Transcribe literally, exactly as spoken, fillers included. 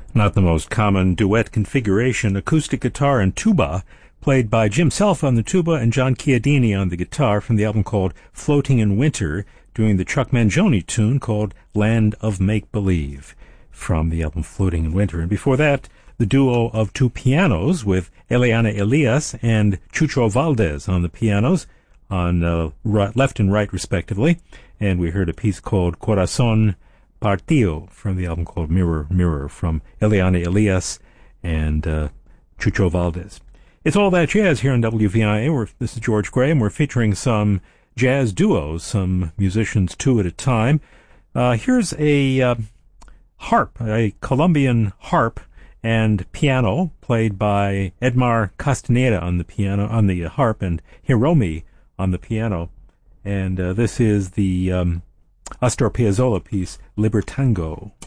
Not the most common duet configuration, acoustic guitar and tuba, played by Jim Self on the tuba and John Chiodini on the guitar from the album called Floating in Winter, doing the Chuck Mangione tune called Land of Make-Believe from the album Floating in Winter. And before that, the duo of two pianos with Eliana Elias and Chucho Valdez on the pianos, on uh, right, left and right respectively. And we heard a piece called Corazón Partido from the album called Mirror, Mirror from Eliana Elias and uh, Chucho Valdez. It's All That Jazz here on W V I A. We're, this is George Gray, and we're featuring some jazz duos, some musicians two at a time. Uh, here's a uh, harp, a Colombian harp and piano played by Edmar Castaneda on the piano, on the harp, and Hiromi on the piano. And uh, this is the um, Astor Piazzolla piece, Libertango.